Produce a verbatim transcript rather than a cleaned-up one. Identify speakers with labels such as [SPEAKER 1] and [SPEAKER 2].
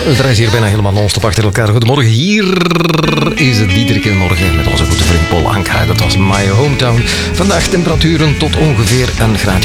[SPEAKER 1] we draaien hier bijna helemaal non-stop achter elkaar. Goedemorgen, hier is het Diederik morgen met onze goede vriend Paul Anka. Dat was My Hometown. Vandaag temperaturen tot ongeveer een graadje